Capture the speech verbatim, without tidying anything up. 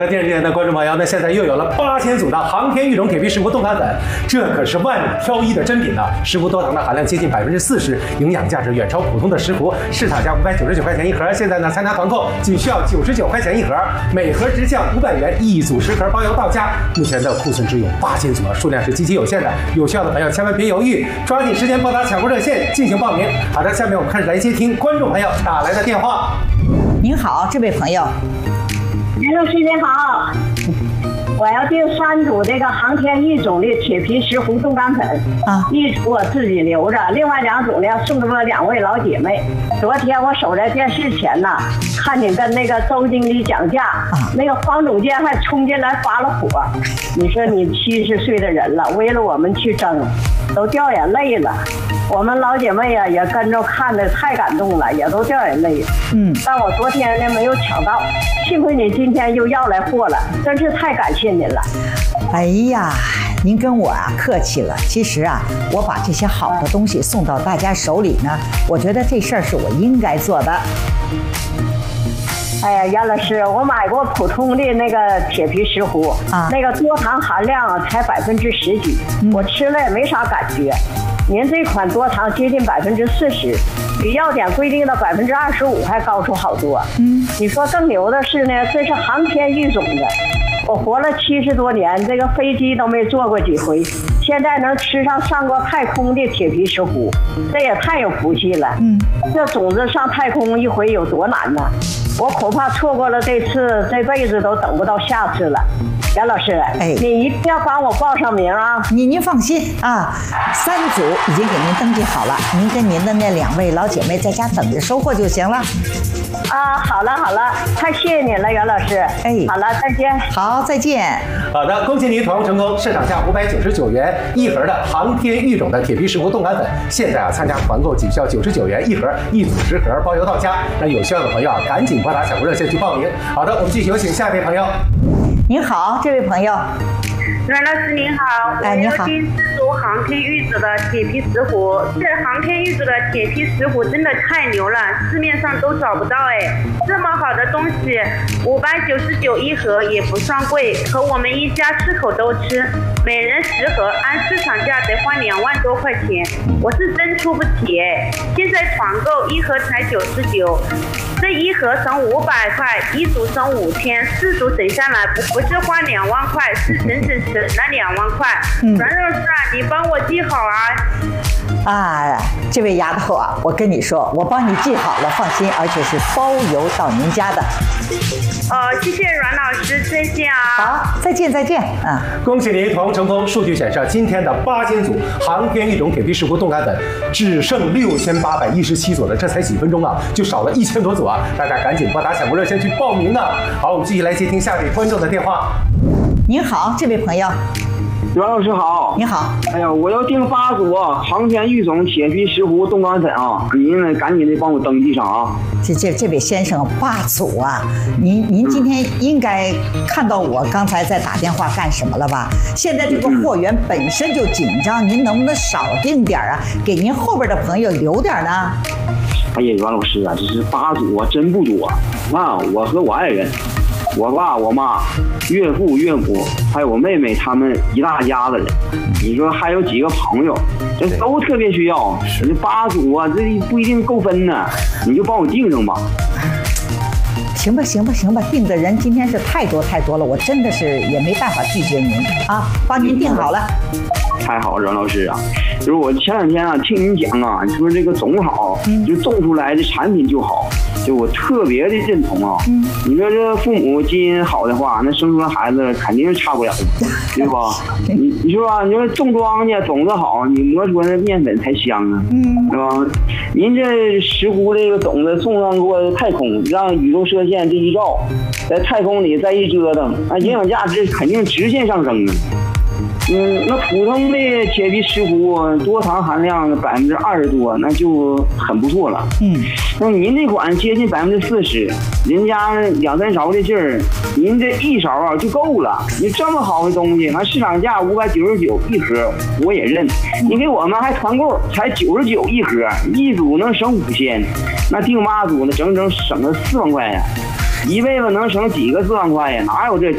电视前的观众朋友，那现在又有了八千组的航天育种铁皮石斛冻干粉，这可是万里挑一的真品呢！石斛多糖的含量接近百分之四十，营养价值远超普通的石斛，市场价五百九十九块钱一盒，现在呢参加团购仅需要九十九块钱一盒，每盒直降五百元，一组十盒包邮到家。目前的库存只有八千组，数量是极其有限的，有需要的朋友千万别犹豫，抓紧时间拨打抢购热线进行报名。好的，下面我们开始来接听观众朋友打来的电话。 您好，这位朋友。 袁老师您好，我要订三组这个航天育种的铁皮石斛冻干粉啊，一组我自己留着，另外两组呢送给我两位老姐妹。昨天我守在电视前呢，看你跟那个周经理讲价，啊、那个方总监还冲进来发了火。你说你七十岁的人了，为了我们去争，都掉眼泪了。我们老姐妹呀、啊、也跟着看的太感动了，也都掉眼泪。嗯，但我昨天呢没有抢到，幸亏你今天又要来货了，真是太感谢您了。 哎呀，您跟我啊客气了。其实啊，我把这些好的东西送到大家手里呢，我觉得这事儿是我应该做的。 哎呀，袁老师，我买过普通的那个铁皮石斛，啊，那个多糖含量才百分之十几，嗯、我吃了也没啥感觉。您这款多糖接近百分之四十，比药典规定的百分之二十五还高出好多。嗯，你说更牛的是呢，这是航天育种的。我活了七十多年，这个飞机都没坐过几回，现在能吃上上过太空的铁皮石斛，这也太有福气了。嗯，这种子上太空一回有多难呢？我恐怕错过了这次，这辈子都等不到下次了。袁老师，哎，你一定要帮我报上名啊！ 您您放心啊，三组已经给您登记好了，您跟您的那两位老姐妹在家等着收货就行了。 啊，好了好了，太谢谢您了，袁老师。哎，好了，再见。 好，再见。 好的，恭喜您团购成功，市场价五百九十九元一盒的航天育种的铁皮石斛冻干粉，现在啊参加团购仅需要九十九元一盒，一组十盒包邮到家。那有需要的朋友啊，赶紧拨打抢购热线去报名。好的，我们继续有请下一位朋友。 您好，这位朋友。 阮老师您好， 哎，你好。 我有订四组航天育种的铁皮石斛，这航天育种的铁皮石斛真的太牛了，市面上都找不到哎，这么好的东西，五百九十九一盒也不算贵，和我们一家四口都吃，每人十盒，按市场价得花两万多块钱，我是真出不起哎，现在团购一盒才九十九。这一盒省五百块，一组省五千，四组省下来不不是花两万块，是整整省了两万块。阮老师啊，你帮我记好啊！ 啊，这位丫头啊，我跟你说，我帮你记好了，放心，而且是包邮到您家的。 哦，谢谢阮老师，再见啊！ 好，再见再见。嗯， 恭喜您团购成功。数据显示，今天的八千组航天育种铁皮石斛冻干粉只剩六千八百一十七组了，这才几分钟啊，就少了一千多组啊！大家赶紧拨打抢购热线去报名呢。好，我们继续来接听下位观众的电话。 您好，这位朋友。 袁老师好， 你好。 哎呀，我要订八组航天育种铁皮石斛冻干粉啊！您呢，赶紧的帮我登记上啊！ 这这这位先生，八组啊！您您今天应该看到我刚才在打电话干什么了吧？现在这个货源本身就紧张，您能不能少订点啊？给您后边的朋友留点呢？ 哎呀，袁老师啊，这是八组啊，真不多啊！我和我爱人。我爸、我妈、岳父、岳母，还有我妹妹，他们一大家子人。你说还有几个朋友，这都特别需要。这八组啊，这不一定够分呢，你就帮我订上吧。 行吧，行吧，行吧，订的人今天是太多太多了，我真的是也没办法拒绝您啊，帮您订好了。 太好了，阮老师啊，就是我前两天啊听您讲啊，你说这个种好，就种出来的产品就好。就我特别的认同啊，嗯、你说这父母基因好的话，那生出来孩子肯定是差不了的，对吧？你你说吧，你说种庄稼种子好，你磨出来的面粉才香啊，嗯，是吧？您这石斛这个种子送上过太空，让宇宙射线这一照，在太空里再一折腾，那营养价值肯定直线上升啊。嗯，那普通的铁皮石斛多糖含量百分之二十多，那就很不错了。嗯，那您这款接近百分之四十，人家两三勺的劲儿，您这一勺啊就够了。你这么好的东西，完市场价五百九十九一盒，我也认。你给我们还团购，才九十九一盒，一组能省五千，那订八组呢，整整省了四万块呀。一辈子能省几个四万块呀？哪有这